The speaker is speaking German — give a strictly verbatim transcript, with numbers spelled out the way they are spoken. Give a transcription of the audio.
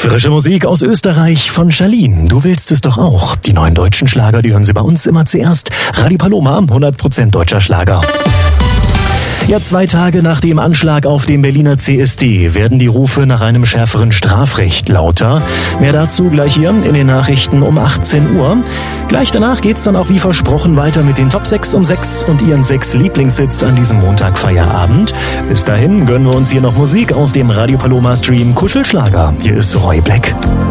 Frische Musik aus Österreich von Charlene. Du willst es doch auch. Die neuen deutschen Schlager, die hören Sie bei uns immer zuerst. Radio Paloma, hundert Prozent deutscher Schlager. Ja, zwei Tage nach dem Anschlag auf dem Berliner C S D werden die Rufe nach einem schärferen Strafrecht lauter. Mehr dazu gleich hier in den Nachrichten um achtzehn Uhr. Gleich danach geht's dann auch wie versprochen weiter mit den Top sechs um sechs und Ihren sechs Lieblingshits an diesem Montag Feierabend. Bis dahin gönnen wir uns hier noch Musik aus dem Radio Paloma Stream Kuschelschlager. Hier ist Roy Black.